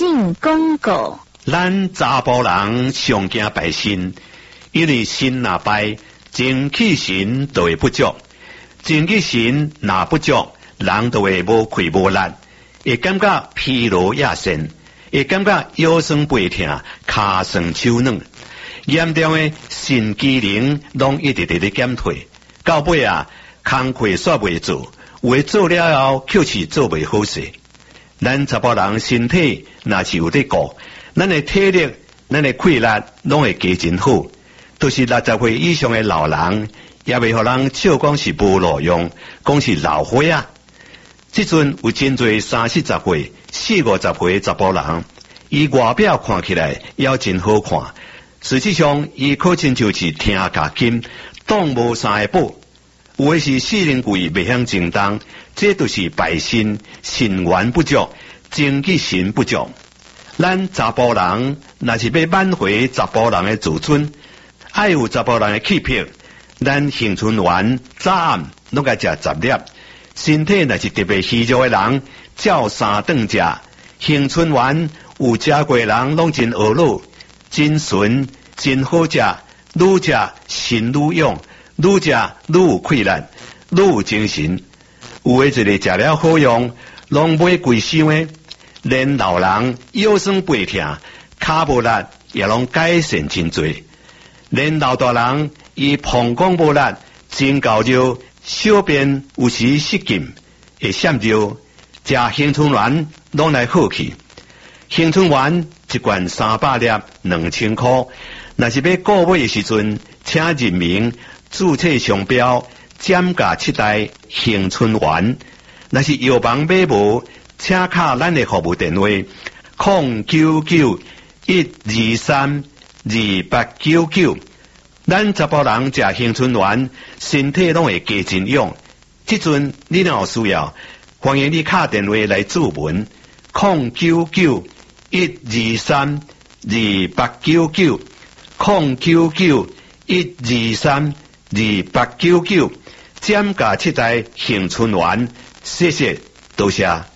性广告。 咱查甫人上惊败身，因为身若败，精气神就会不足。精气神若不足，人就会无气无力，会感觉疲劳亚身，会感觉腰酸背痛、骹酸手软，严重的肾机能拢一直在减退。到尾工课煞袂做，有的做了后却是做袂好势。咱查甫人身体若是有在顾，咱的体力、咱的气力拢会加真好。都是60岁以上的老人，也袂互人笑讲是无路用，讲是老花啊。即阵有真侪30、40岁、40、50岁的查甫人，伊外表看起来也真好看，实际上伊可亲就是听牙金，当无啥个宝。有的是四灵鬼袂晓精动，这就是败身、肾元不足、精气神不足。咱查甫人若是要挽回查甫人的自尊，爱有查甫人的气魄，咱杏春丸早暗拢该食10粒。身体若是特别虚弱的人，照3顿食。杏春丸有食过的人拢真懊恼，真纯，真好食，愈食神愈勇，愈食愈有气力，愈有精神。有的一个食了好用，拢买贵箱的，连老人腰酸背痛、骹无力也拢改善真多。连老大人伊膀胱无力、真高热、小便有时失禁，会闪热，食杏春丸拢来好去。杏春丸一罐300粒，2000块。若是要购买的时阵，请认明注册商标减价7代杏春丸。若是药房买无，请敲咱的服务电话099-123-2899。咱查甫人食杏春丸，身体拢会加真勇。即阵你若有需要，欢迎你敲电话来注文099-123-2899。099-123-2899，减价7代杏春丸，谢谢，多谢。